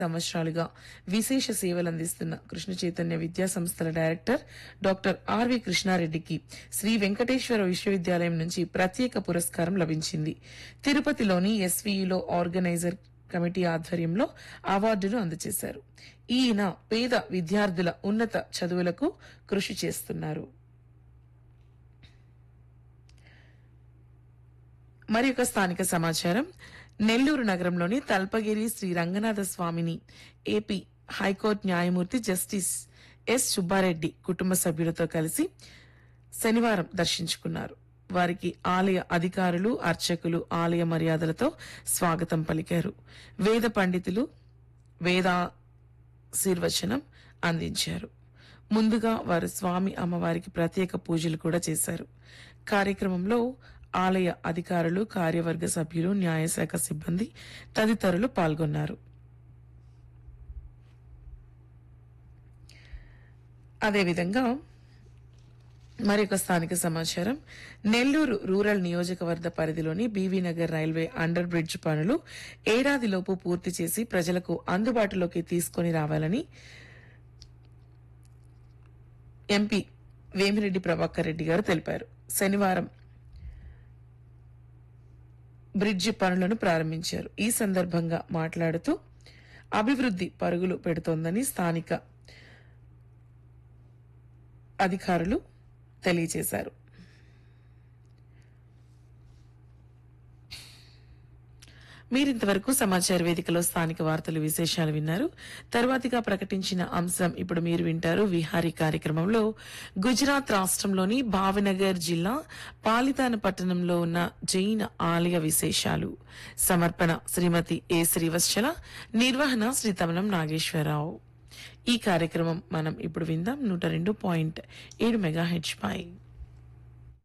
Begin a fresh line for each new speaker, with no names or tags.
సంవత్సరాలుగా విశేష సేవలందిస్తున్న కృష్ణ చైతన్య విద్యా సంస్థల director doctor RV కృష్ణారెడ్డికి Shri Venkateswara విశ్వవిద్యాలయం నుంచి ప్రత్యేక పురస్కారం లభించింది. తిరుపతిలోని ఎస్వీయులో ఆర్గనైజర్ కమిటీ ఆధ్వర్యంలో అవార్డును అందజేశారు. ఈయన పేద విద్యార్థుల ఉన్నత చదువులకు కృషి చేస్తున్నారు. మరి ఒక స్థానిక సమాచారం. నెల్లూరు నగరంలోని తల్పగిరి శ్రీ రంగనాథ స్వామిని ఏపీ హైకోర్టు న్యాయమూర్తి జస్టిస్ ఎస్ సుబ్బారెడ్డి కుటుంబ సభ్యులతో కలిసి శనివారం దర్శించుకున్నారు. వారికి ఆలయ అధికారులు, అర్చకులు ఆలయ మర్యాదలతో స్వాగతం పలికారు. వేద పండితులు వేదాశీర్వచనం అందించారు. ముందుగా వారు స్వామి అమ్మవారికి ప్రత్యేక పూజలు కూడా చేశారు. కార్యక్రమంలో ఆలయ అధికారులు, కార్యవర్గ సభ్యులు, న్యాయశాఖ సిబ్బంది తదితరులు పాల్గొన్నారు. అదేవిధంగా మరొక స్థానిక సమాచారం. నెల్లూరు రూరల్ నియోజకవర్గ పరిధిలోని BV Nagar railway under bridge పనులు ఏడాదిలోపు పూర్తి చేసి ప్రజలకు అందుబాటులోకి తీసుకొని రావాలని ఎంపీ వేమిరెడ్డి ప్రభాకర్ రెడ్డి గారు తెలిపారు. శనివారం బ్రిడ్జి పనులను ప్రారంభించారు. ఈ సందర్భంగా మాట్లాడుతూ అభివృద్ధి పరుగులు పెడుతోందని స్థానిక అధికారులు తెలియజేశారు. మీరింతవరకు సమాచార వేదికలో స్థానిక వార్తలు, విశేషాలు విన్నారు. తర్వాతిగా ప్రకటించిన అంశం ఇప్పుడు మీరు వింటారు. విహారీ కార్యక్రమంలో గుజరాత్ రాష్ట్రంలోని భావనగర్ జిల్లా పాలితాన పట్టణంలో ఉన్న జైన ఆలయ విశేషాలు. సమర్పణ శ్రీమతి ఏ శ్రీవత్సల, నిర్వహణ శ్రీ తమనం నాగేశ్వరరావు. ఈ కార్యక్రమం మనం ఇప్పుడు విందాం 102.7 మెగాహెర్ట్జ్ పై.